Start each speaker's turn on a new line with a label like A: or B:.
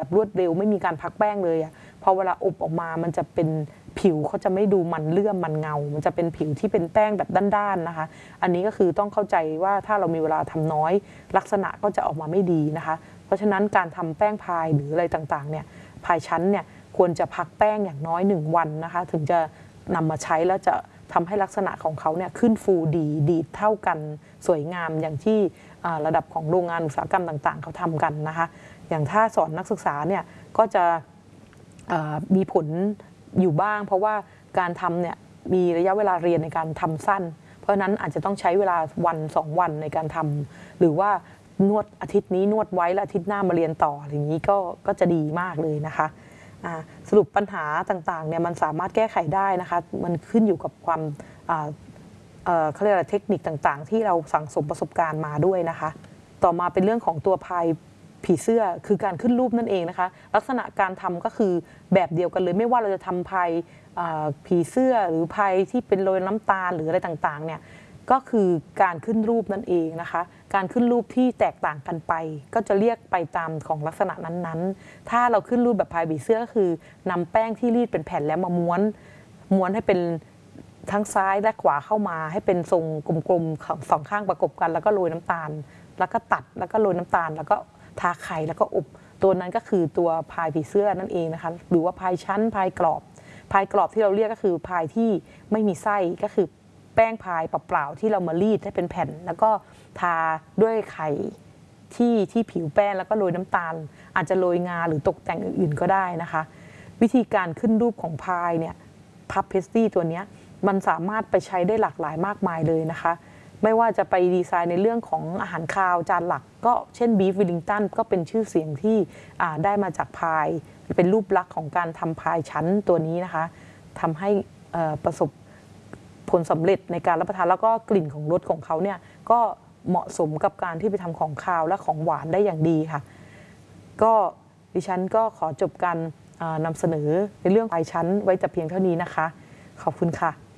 A: รวดเร็วไม่มีการพักแป้งเลยอ่ะพอเวลาอบออกมามันจะเป็นผิวเขาจะไม่ดูมันเลื่อมมันเงามันจะเป็นผิวที่เป็นแป้งแบบด้านๆนะคะอันนี้ก็คือต้องเข้าใจว่าถ้าเรามีเวลาทำน้อยลักษณะก็จะออกมาไม่ดีนะคะเพราะฉะนั้นการทำแป้งพายหรืออะไรต่างๆเนี่ยพายชั้นเนี่ยควรจะพักแป้งอย่างน้อย1 วันนะคะถึงจะนำมาใช้แล้วจะทำให้ลักษณะของเขาเนี่ยขึ้นฟูดีดเท่ากันสวยงามอย่างที่ระดับของโรงงานอุตสาหกรรมต่างๆเขาทำกันนะคะอย่างถ้าสอนนักศึกษาเนี่ยก็จะมีผลอยู่บ้างเพราะว่าการทำเนี่ยมีระยะเวลาเรียนในการทำสั้นเพราะฉะนั้นอาจจะต้องใช้เวลา1-2 วันในการทำหรือว่านวดอาทิตย์นี้นวดไว้แล้วอาทิตย์หน้ามาเรียนต่ออย่างนี้ก็จะดีมากเลยนะคะสรุปปัญหาต่างๆเนี่ยมันสามารถแก้ไขได้นะคะมันขึ้นอยู่กับความเขาเรียกอะไรเทคนิคต่างๆที่เราสั่งสมประสบการณ์มาด้วยนะคะต่อมาเป็นเรื่องของตัวพายผีเสื้อคือการขึ้นรูปนั่นเองนะคะลักษณะการทำก็คือแบบเดียวกันเลยไม่ว่าเราจะทำพายผีเสื้อหรือพายที่เป็นโรยน้ำตาลหรืออะไรต่างๆเนี่ยก็คือการขึ้นรูปนั่นเองนะคะการขึ้นรูปที่แตกต่างกันไปก็จะเรียกไปตามของลักษณะนั้นๆถ้าเราขึ้นรูปแบบพายผีเสื้อก็คือนำแป้งที่รีดเป็นแผ่นแล้วมาม้วนให้เป็นทั้งซ้ายและขวาเข้ามาให้เป็นทรงกลมๆ2 ข้างประกบกันแล้วก็โรยน้ำตาลแล้วก็ตัดแล้วก็โรยน้ำตาลแล้วก็ทาไข่แล้วก็อบตัวนั้นก็คือตัวพายผีเสื้อนั่นเองนะคะหรือว่าพายชั้นพายกรอบที่เราเรียกก็คือพายที่ไม่มีไส้ก็คือแป้งพายเปล่าๆที่เรามารีดให้เป็นแผ่นแล้วก็ทาด้วยไข่ที่ผิวแป้งแล้วก็โรยน้ำตาลอาจจะโรยงาหรือตกแต่งอื่นๆก็ได้นะคะวิธีการขึ้นรูปของพายเนี่ยพับเพสตี้ตัวนี้มันสามารถไปใช้ได้หลากหลายมากมายเลยนะคะไม่ว่าจะไปดีไซน์ในเรื่องของอาหารคาวจานหลักก็เช่นบีฟวิลลิงตันก็เป็นชื่อเสียงที่ได้มาจากพายเป็นรูปลักษณ์ของการทำพายชั้นตัวนี้นะคะทำให้ประสบผลสำเร็จในการรับประทานแล้วก็กลิ่นของรสของเขาเนี่ยก็เหมาะสมกับการที่ไปทำของคาวและของหวานได้อย่างดีค่ะก็ดิฉันก็ขอจบการนำเสนอในเรื่องพายชั้นไว้แต่เพียงเท่านี้นะคะขอบคุณค่ะ